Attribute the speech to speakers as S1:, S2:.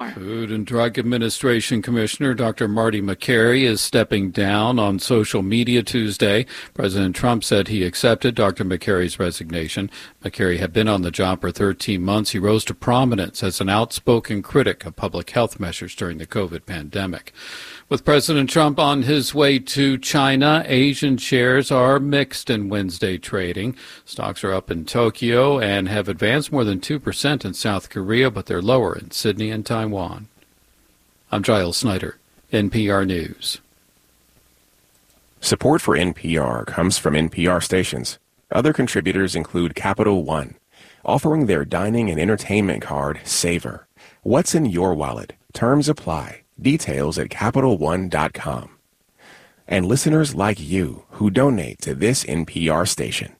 S1: Food and Drug Administration Commissioner Dr. Marty Makary is stepping down on social media Tuesday. President Trump said he accepted Dr. Makary's resignation. Makary had been on the job for 13 months. He rose to prominence as an outspoken critic of public health measures during the COVID pandemic. With President Trump on his way to China, Asian shares are mixed in Wednesday trading. Stocks are up in Tokyo and have advanced more than 2% in South Korea, but they're lower in Sydney and Taiwan. I'm Giles Snyder, NPR News.
S2: Support for NPR comes from NPR stations. Other contributors include Capital One, offering their dining and entertainment card, Savor. What's in your wallet? Terms apply. Details at CapitalOne.com. And listeners like you who donate to this NPR station.